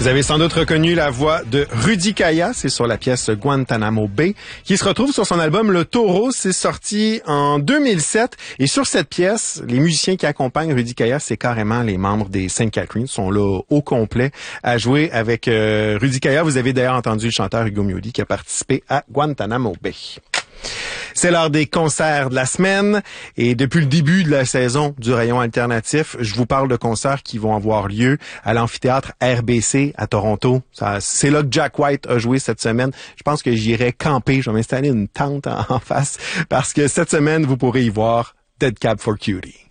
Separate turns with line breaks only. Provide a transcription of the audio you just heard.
Vous avez sans doute reconnu la voix de Rudy Kaya, c'est sur la pièce Guantanamo Bay, qui se retrouve sur son album Le Taureau, c'est sorti en 2007. Et sur cette pièce, les musiciens qui accompagnent Rudy Kaya, c'est carrément les membres des St. Catherine, sont là au complet à jouer avec Rudy Kaya. Vous avez d'ailleurs entendu le chanteur Hugo Mioli qui a participé à Guantanamo Bay. C'est l'heure des concerts de la semaine et depuis le début de la saison du rayon alternatif, je vous parle de concerts qui vont avoir lieu à l'amphithéâtre RBC à Toronto. C'est là que Jack White a joué cette semaine. Je pense que j'irai camper, je vais m'installer une tente en face parce que cette semaine, vous pourrez y voir Dead Cab for Cutie.